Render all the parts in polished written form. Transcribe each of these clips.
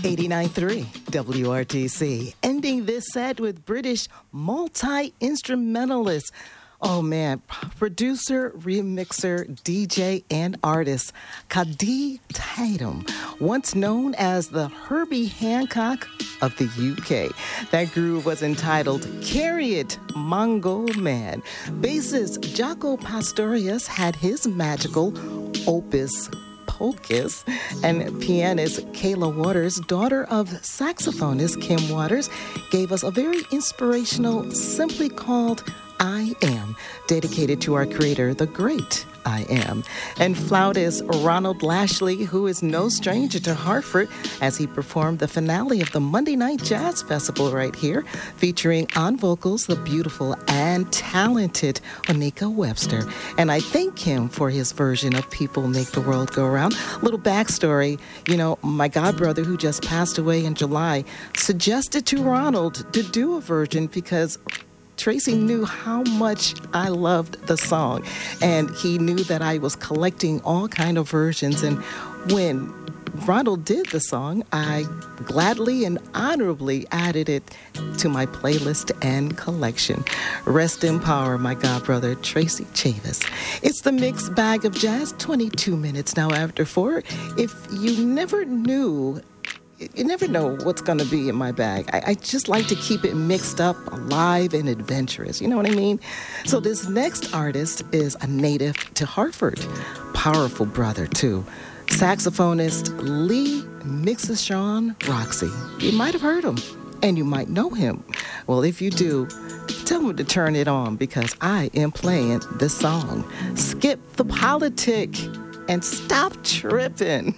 89.3 WRTC. Ending this set with British multi-instrumentalist. Oh man, producer, remixer, DJ, and artist Cadi Tatum, once known as the Herbie Hancock of the UK. That groove was entitled Carry It, Mongo Man. Bassist Jaco Pastorius had his magical opus Pocus, and pianist Kayla Waters, daughter of saxophonist Kim Waters, gave us a very inspirational, simply called I Am, dedicated to our creator, the great I Am. And flautist Ronald Lashley, who is no stranger to Hartford, as he performed the finale of the Monday Night Jazz Festival right here, featuring on vocals the beautiful and talented Onika Webster. And I thank him for his version of People Make the World Go Round. Little backstory, my godbrother, who just passed away in July, suggested to Ronald to do a version because Tracy knew how much I loved the song, and he knew that I was collecting all kind of versions. And when Ronald did the song, I gladly and honorably added it to my playlist and collection. Rest in power, my godbrother, Tracy Chavis. It's the Mixed Bag of Jazz, 22 minutes now after 4. If you never knew, you never know what's going to be in my bag. I just like to keep it mixed up, alive, and adventurous. You know what I mean? So this next artist is a native to Hartford. Powerful brother, too. Saxophonist Lee Mixashon Roxy. You might have heard him, and you might know him. Well, if you do, tell him to turn it on because I am playing this song. Skip the politic and stop tripping.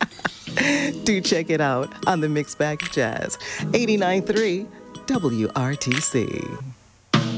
Do check it out on the Mixed Bag of Jazz, 89.3 WRTC.